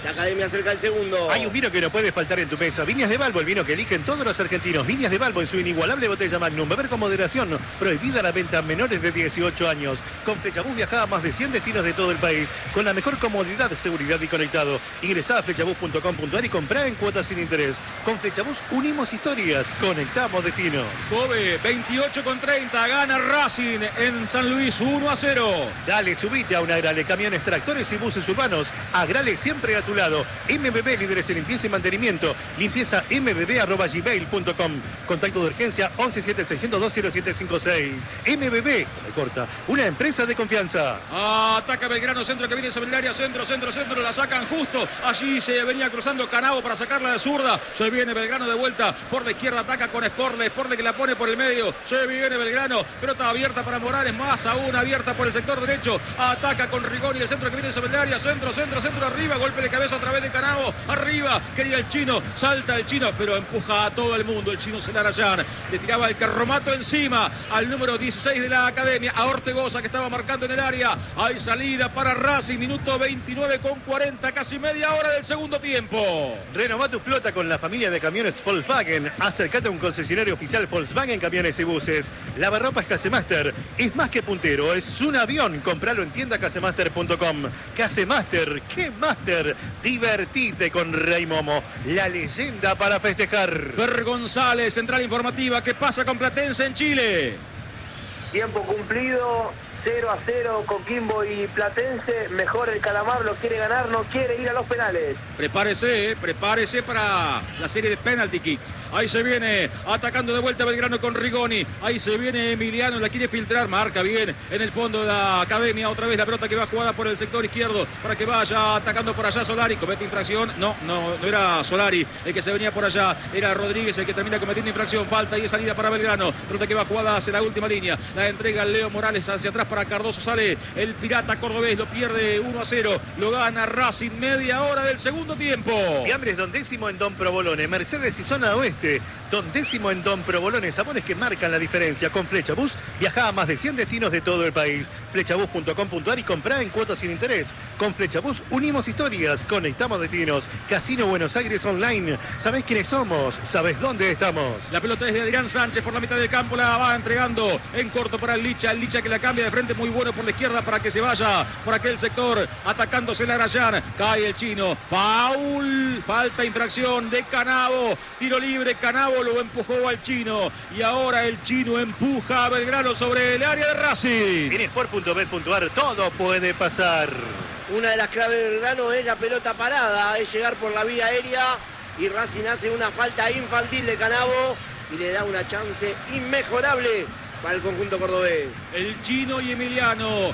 La Academia cerca del segundo. Hay un vino que no puede faltar en tu mesa. Viñas de Balbo, el vino que eligen todos los argentinos. Viñas de Balbo en su inigualable botella Magnum. Beber con moderación. Prohibida la venta a menores de dieciocho años. Con Flechabús viajá a más de cien destinos de todo el país. Con la mejor comodidad, seguridad y conectado. Ingresá a flechabús punto com punto ar y comprá en cuotas sin interés. Con Flechabús unimos historias. Conectamos destinos. Kobe, veintiocho con treinta. Gana Racing en San Luis, uno a cero. Dale, subite a una Agrale. Camiones, tractores y buses urbanos. Agrale siempre a tu lado. M B B, líderes en limpieza y mantenimiento. Limpieza m b b arroba gmail punto com. Contacto de urgencia once siete seis cero dos cero siete cinco seis. M B B, me corta, una empresa de confianza. Ataca Belgrano, centro que viene sobre el área, centro, centro, centro, la sacan justo. Allí se venía cruzando Canavo para sacarla de zurda. Se viene Belgrano de vuelta por la izquierda, ataca con Sporle, Sporle que la pone por el medio. Se viene Belgrano, pelota abierta para Morales, más aún abierta por el sector derecho. Ataca con Rigoni, el centro que viene sobre el área, centro, centro, centro, arriba, golpe de cabeza a través de Canavo, arriba, quería el chino, salta el chino, pero empuja a todo el mundo, el chino Celarayán, le tiraba el carromato encima al número dieciséis de la Academia, a Ortegoza que estaba marcando en el área. Hay salida para Racing, minuto veintinueve con cuarenta, casi media hora del segundo tiempo. Renová tu flota con la familia de camiones Volkswagen. Acércate a un concesionario oficial Volkswagen Camiones y Buses. Lavarropas Casemaster es más que puntero, es un avión. Compralo en tienda casemaster punto com. Casemaster, ¿qué Master? Divertite con Rey Momo, la leyenda para festejar. Fer González, central informativa, ¿qué pasa con Platense en Chile? Tiempo cumplido, cero a cero, Coquimbo y Platense. Mejor el Calamar, lo quiere ganar, no quiere ir a los penales. Prepárese, eh, prepárese para la serie de penalty kicks. Ahí se viene atacando de vuelta Belgrano con Rigoni. Ahí se viene Emiliano, la quiere filtrar, marca bien en el fondo de la Academia. Otra vez la pelota que va jugada por el sector izquierdo para que vaya atacando por allá Solari. Comete infracción. No, no, no era Solari el que se venía por allá. Era Rodríguez el que termina cometiendo infracción. Falta y es salida para Belgrano. Pelota que va jugada hacia la última línea. La entrega Leo Morales hacia atrás para Cardoso. Sale el pirata cordobés, lo pierde uno a cero. Lo gana Racing, media hora del segundo tiempo. Fiambres Don Décimo en Don Provolone, Mercedes y zona oeste. Don Décimo en Don Provolone, sabores que marcan la diferencia. Con Flechabús viajá a más de cien destinos de todo el país. flechabús punto com punto ar y comprá en cuotas sin interés. Con Flechabús unimos historias, conectamos destinos. Casino Buenos Aires Online. ¿Sabés quiénes somos? ¿Sabés dónde estamos? La pelota es de Adrián Sánchez por la mitad del campo, la va entregando en corto para el Licha. El Licha que la cambia de frente, muy bueno por la izquierda para que se vaya por aquel sector, atacándose la Rayán. Cae el chino, faul, falta, infracción de Canavo, tiro libre, Canavo lo empujó al chino y ahora el chino empuja a Belgrano sobre el área de Racing. En sport punto bet punto ar todo puede pasar. Una de las claves del Belgrano es la pelota parada, es llegar por la vía aérea y Racing hace una falta infantil de Canavo y le da una chance inmejorable para el conjunto cordobés. El chino y Emiliano,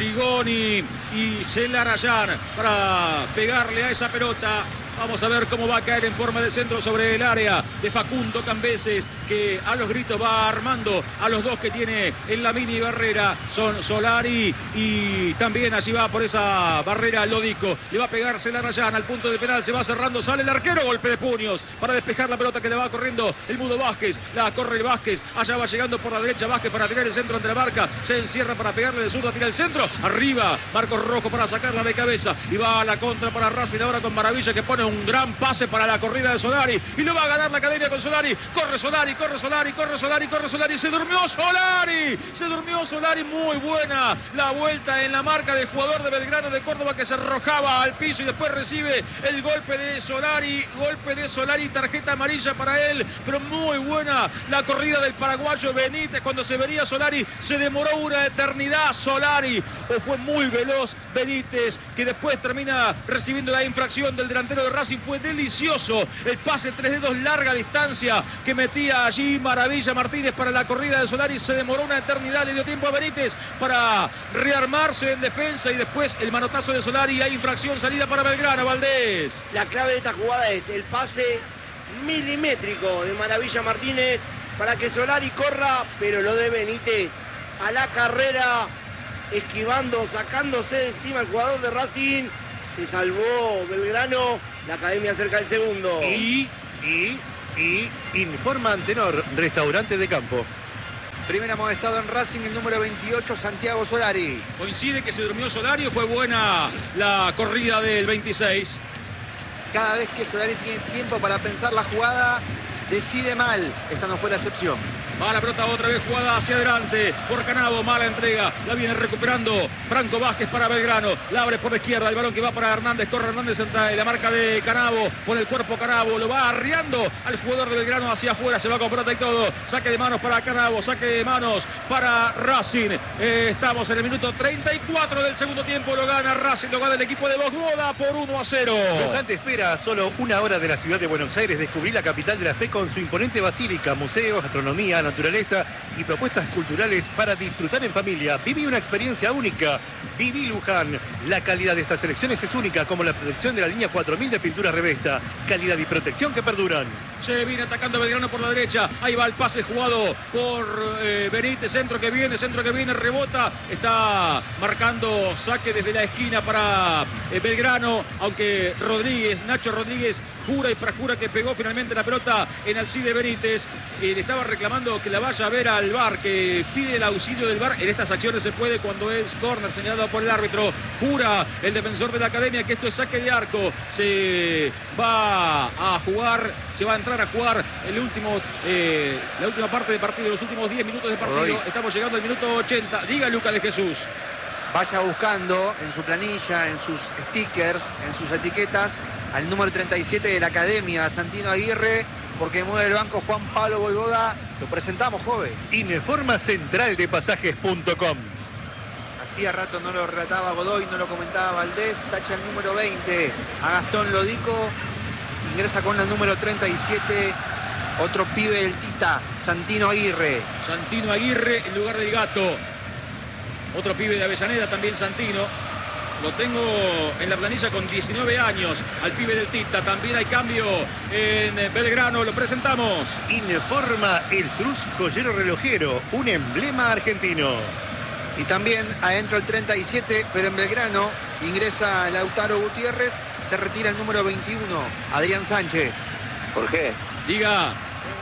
Rigoni y Celarayán para pegarle a esa pelota. Vamos a ver cómo va a caer en forma de centro sobre el área de Facundo Cambeses, que a los gritos va armando a los dos que tiene en la mini barrera. Son Solari y también allí va por esa barrera Lodico. Le va a pegar Celarayán al punto de penal, se va cerrando, sale el arquero, golpe de puños para despejar la pelota que le va corriendo el Mudo Vázquez. La corre el Vázquez, allá va llegando por la derecha Vázquez para tirar el centro ante la marca. Se encierra para pegarle de zurda, tira el centro. Arriba, Marcos Rojo para sacarla de cabeza. Y va a la contra para Racing ahora con Maravilla, que pone un gran pase para la corrida de Solari y lo va a ganar la Academia con Solari. Corre Solari, corre Solari, corre Solari, corre Solari. Se durmió Solari, se durmió Solari. Muy buena la vuelta en la marca del jugador de Belgrano de Córdoba, que se arrojaba al piso y después recibe el golpe de Solari. Golpe de Solari, tarjeta amarilla para él, pero muy buena la corrida del paraguayo Benítez. Cuando se venía Solari se demoró una eternidad Solari, o fue muy veloz Benítez, que después termina recibiendo la infracción del delantero de Racing. Fue delicioso el pase tres dedos, larga distancia que metía allí Maravilla Martínez para la corrida de Solari. Se demoró una eternidad, le dio tiempo a Benítez para rearmarse en defensa y después el manotazo de Solari. Hay infracción, salida para Belgrano. Valdés. La clave de esta jugada es el pase milimétrico de Maravilla Martínez para que Solari corra, pero lo de Benítez a la carrera, esquivando, sacándose encima el jugador de Racing. Se salvó Belgrano, la Academia cerca del segundo. Y, y, y, informa Antenor, restaurante de campo. Primer amonestado en Racing, el número veintiocho, Santiago Solari. Coincide que se durmió Solari, o fue buena la corrida del veintiséis. cada vez que Solari tiene tiempo para pensar la jugada, decide mal. Esta no fue la excepción. Va la pelota otra vez jugada hacia adelante por Canavo, mala entrega, la viene recuperando Franco Vázquez para Belgrano, la abre por la izquierda, el balón que va para Hernández, corre Hernández en la marca de Canavo, por el cuerpo Canavo, lo va arriando al jugador de Belgrano hacia afuera, se va con pelota y todo, saque de manos para Canavo, saque de manos para Racing. Eh, estamos en el minuto treinta y cuatro del segundo tiempo, lo gana Racing, lo gana el equipo de Bosboda por uno a cero. Luján te espera a solo una hora de la ciudad de Buenos Aires, descubrir la capital de la fe con su imponente basílica, museos, gastronomía, naturaleza y propuestas culturales para disfrutar en familia. Viví una experiencia única. Viví Luján. La calidad de estas selecciones es única, como la protección de la línea cuatro mil de pintura Revesta. Calidad y protección que perduran. Se viene atacando Belgrano por la derecha. Ahí va el pase jugado por eh, Benítez. Centro que viene, centro que viene, rebota. Está marcando saque desde la esquina para eh, Belgrano. Aunque Rodríguez, Nacho Rodríguez, jura y perjura que pegó finalmente la pelota en Alcide Benítez. Eh, le estaba reclamando que la vaya a ver al V A R, que pide el auxilio del V A R. En estas acciones se puede cuando es córner señalado por el árbitro. Jura el defensor de la academia que esto es saque de arco. Se va a jugar, se va a entrar a jugar el último, eh, la última parte del partido, los últimos diez minutos de partido. Hoy estamos llegando al minuto ochenta. Diga Lucas de Jesús. Vaya buscando en su planilla, en sus stickers, en sus etiquetas, al número treinta y siete de la academia, Santino Aguirre, porque mueve el banco Juan Pablo Voivoda. Lo presentamos, joven. Informa central de pasajes punto com. Hacía rato no lo relataba Godoy, no lo comentaba Valdés. Tacha el número veinte a Gastón Lodico. Ingresa con el número treinta y siete. Otro pibe del Tita, Santino Aguirre. Santino Aguirre en lugar del Gato. Otro pibe de Avellaneda, también Santino. Lo tengo en la planilla con diecinueve años, al pibe del Tita. También hay cambio en Belgrano, lo presentamos. Informa el Trus Joyero Relojero, un emblema argentino. Y también adentro el treinta y siete, pero en Belgrano ingresa Lautaro Gutiérrez, se retira el número veintiuno, Adrián Sánchez. Jorge. Diga.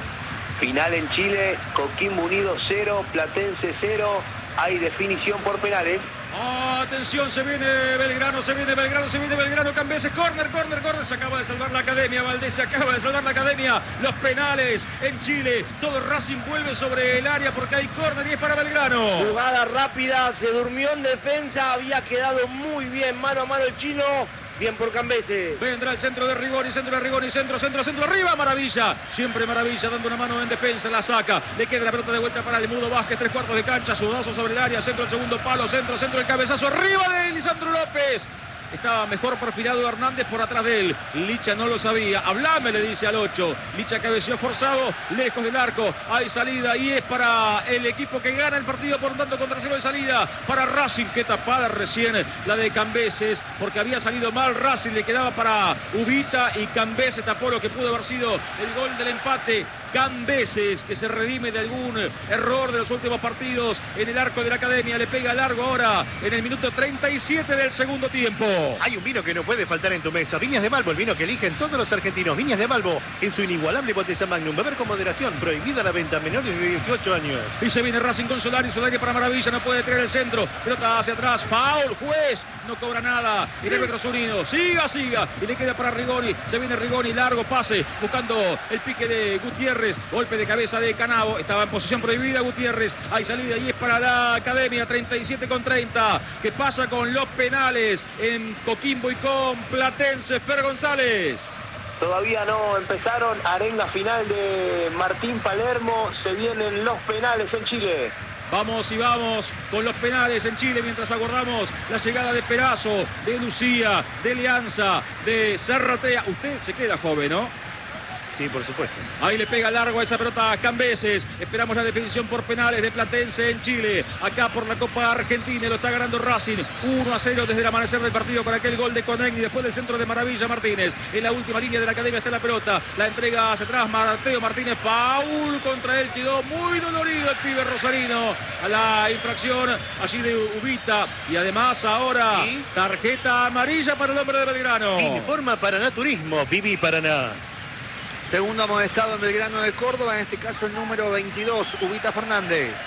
Final en Chile, Coquimbo Unido cero, Platense cero. Hay definición por penales. Oh, atención, se viene Belgrano, se viene Belgrano, se viene Belgrano, Cambeses, córner, córner, córner, se acaba de salvar la academia, Valdés se acaba de salvar la academia, los penales en Chile, todo Racing vuelve sobre el área porque hay córner y es para Belgrano. Jugada rápida, se durmió en defensa, había quedado muy bien mano a mano el chino. Bien por Cambeses. Vendrá el centro de Rigoni, centro de Rigoni, centro, centro, centro, arriba, Maravilla. Siempre Maravilla dando una mano en defensa, la saca. Le queda la pelota de vuelta para el Mudo Vázquez, tres cuartos de cancha, sudazo sobre el área, centro, el segundo palo, centro, centro, el cabezazo, arriba de Lisandro López. Estaba mejor perfilado Hernández por atrás de él. Licha no lo sabía. Hablame, le dice al ocho. Licha cabeció forzado, lejos del arco. Hay salida y es para el equipo que gana el partido por un tanto contra cero de salida. Para Racing, que tapada recién la de Cambeses, porque había salido mal Racing. Le quedaba para Ubita y Cambeses tapó lo que pudo haber sido el gol del empate. Cambeses, que se redime de algún error de los últimos partidos en el arco de la academia. Le pega largo ahora en el minuto treinta y siete del segundo tiempo. Hay un vino que no puede faltar en tu mesa. Viñas de Malvo, el vino que eligen todos los argentinos. Viñas de Malvo, en su inigualable botella Magnum. Beber con moderación, prohibida la venta a menores de dieciocho años. Y se viene Racing con Solari, Solari para Maravilla, no puede traer el centro. Pelota hacia atrás, foul, juez, no cobra nada. Y el árbitro Zunino, siga, siga. Y le queda para Rigoni, se viene Rigoni, largo pase, buscando el pique de Gutiérrez. Golpe de cabeza de Canavo, estaba en posición prohibida Gutiérrez. Hay salida y es para la academia, treinta y siete con treinta. ¿Qué pasa con los penales en Coquimbo y con Platense? Fer González. Todavía no empezaron, arenga final de Martín Palermo, se vienen los penales en Chile. Vamos y vamos con los penales en Chile mientras aguardamos la llegada de Perazo, de Lucía, de Alianza, de Serratea. Usted se queda joven, ¿no? Sí, por supuesto. Ahí le pega largo a esa pelota a Cambeses. Esperamos la definición por penales de Platense en Chile. Acá por la Copa Argentina lo está ganando Racing. uno a cero desde el amanecer del partido con aquel gol de Conegni. Después del centro de Maravilla Martínez. En la última línea de la academia está la pelota. La entrega hacia atrás Mateo Martínez. Paul contra él. Quedó muy dolorido el pibe rosarino. A la infracción allí de Ubita. Y además ahora ¿Sí? tarjeta amarilla para el hombre de Belgrano. Informa Paraná Turismo. Viví Paraná. Segundo amonestado en Belgrano de Córdoba, en este caso el número veintidós, Ubita Fernández.